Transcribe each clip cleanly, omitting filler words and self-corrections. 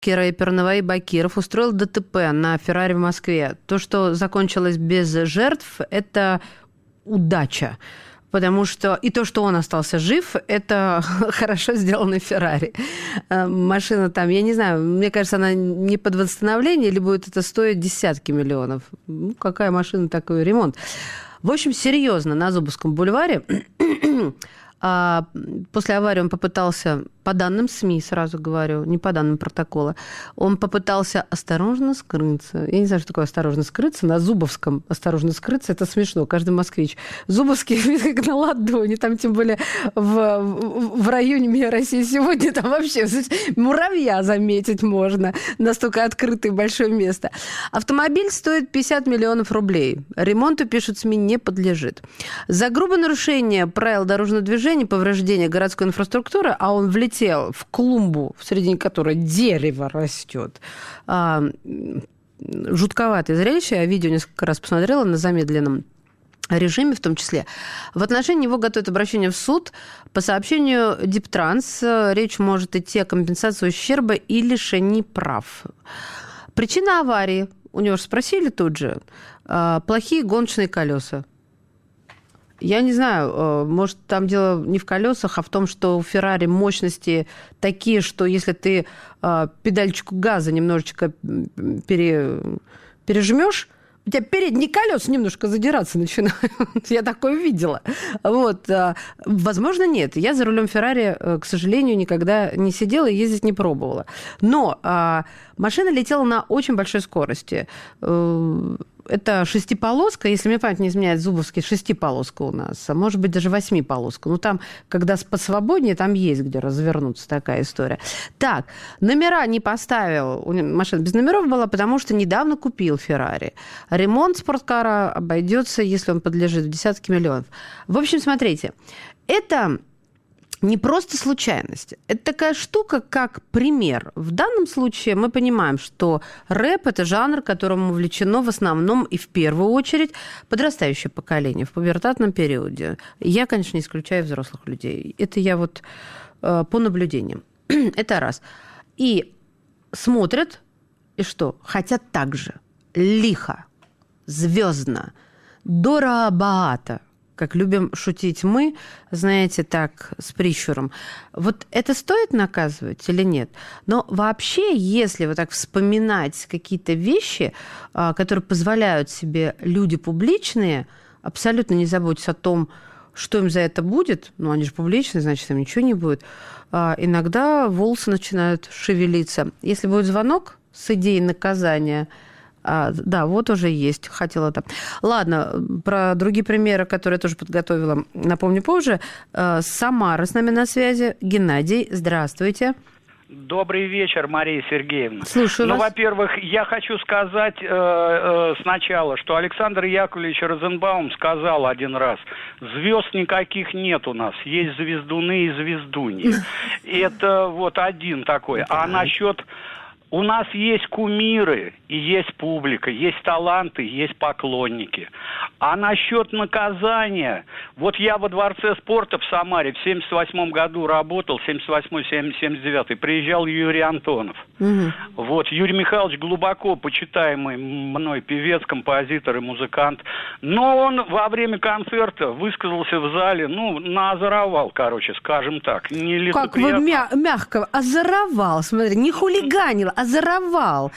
рэпер Наваи Бакиров устроил ДТП на Феррари в Москве. То, что закончилось без жертв, это удача. Потому что и то, что он остался жив, это хорошо сделанный Феррари. Машина там, я не знаю, мне кажется, она не под восстановление, или будет это стоить десятки миллионов. Ну, какая машина, такой ремонт. В общем, серьезно, на Зубовском бульваре после аварии он попытался, по данным СМИ, сразу говорю, не по данным протокола, он попытался осторожно скрыться. Я не знаю, что такое осторожно скрыться. На Зубовском осторожно скрыться, это смешно, каждый москвич. Зубовский как на ладони, там тем более в районе «Мия России сегодня» там вообще муравья заметить можно. Настолько открытое большое место. Автомобиль стоит 50 миллионов рублей. Ремонту, пишут СМИ, не подлежит. За грубое нарушение правил дорожного движения, повреждение городской инфраструктуры, а он влетел в клумбу, в середине которой дерево растет. Жутковатое зрелище. Я видео несколько раз посмотрела на замедленном режиме в том числе. В отношении него готовят обращение в суд. По сообщению Диптранс, речь может идти о компенсации ущерба и лишении прав. Причина аварии, у него же спросили тут же, плохие гоночные колеса. Я не знаю, может, там дело не в колесах, а в том, что у Феррари мощности такие, что если ты педальчику газа немножечко пережмешь, у тебя передние колеса немножко задираться начинают. Я такое видела. Вот. Возможно, нет. Я за рулем Феррари, к сожалению, никогда не сидела и ездить не пробовала. Но машина летела на очень большой скорости. Это шестиполоска, если мне память не изменяет, Зубовский шестиполоска у нас, а может быть даже восьмиполоска. Ну, там, когда посвободнее, там есть где развернуться, такая история. Так, номера не поставил, машина без номеров была, потому что недавно купил Феррари. Ремонт спорткара обойдется, если он подлежит, в десятки миллионов. В общем, смотрите, это не просто случайность. Это такая штука, как пример. В данном случае мы понимаем, что рэп – это жанр, которому увлечено в основном и в первую очередь подрастающее поколение в пубертатном периоде. Я, конечно, не исключаю взрослых людей. Это я вот по наблюдениям. Это раз. И смотрят, и что? Хотят так же. Лихо, звездно, дорого-богато. Как любим шутить мы, знаете, так, с прищуром. Вот это стоит наказывать или нет? Но вообще, если вот так вспоминать какие-то вещи, которые позволяют себе люди публичные, абсолютно не заботясь о том, что им за это будет, ну, они же публичные, значит, им ничего не будет, иногда волосы начинают шевелиться. Если будет звонок с идеей наказания, да, вот уже есть, хотела там. Ладно, про другие примеры, которые я тоже подготовила, напомню позже. Самара с нами на связи. Геннадий, здравствуйте. Добрый вечер, Мария Сергеевна. Слушаю вас. Во-первых, я хочу сказать сначала, что Александр Яковлевич Розенбаум сказал один раз: звезд никаких нет у нас, есть звездуны и звездуньи. Это вот один такой. А насчет... У нас есть кумиры, и есть публика, есть таланты, есть поклонники. А насчет наказания, вот я во Дворце спорта в Самаре в 78 году работал, 78-79, приезжал Юрий Антонов. Угу. Вот, Юрий Михайлович глубоко почитаемый мной певец, композитор и музыкант. Но он во время концерта высказался в зале, ну, наозоровал, короче, скажем так. Как вы мягко озоровал, смотри, не хулиганил, озоровал.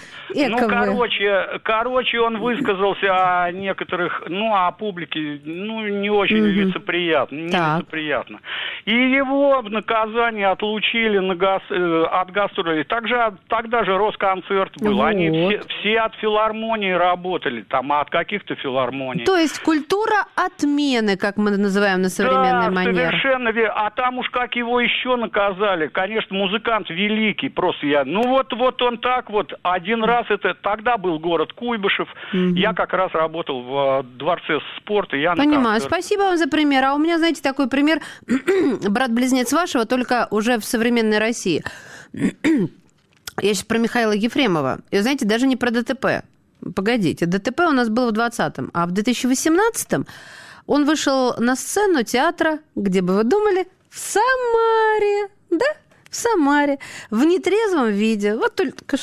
Короче, он высказался о некоторых, о публике, не очень лицеприятно. И его в наказание отлучили от гастролей. Тогда же Росконцерт был. Вот. Они все от филармонии работали, там, от каких-то филармоний. То есть культура отмены, как мы называем на современный манер. Да, совершенно верно. А там уж как его еще наказали. Конечно, музыкант великий, просто я... Вот он так вот, один раз тогда был город Куйбышев, я как раз работал в Дворце спорта. Понимаю, спасибо вам за пример. А у меня, знаете, такой пример, брат-близнец вашего, только уже в современной России. Я сейчас про Михаила Ефремова. И, знаете, даже не про ДТП. Погодите, ДТП у нас было в 2020-м, а в 2018-м он вышел на сцену театра, где бы вы думали, в Самаре, да? В в Самаре в нетрезвом виде. Вот только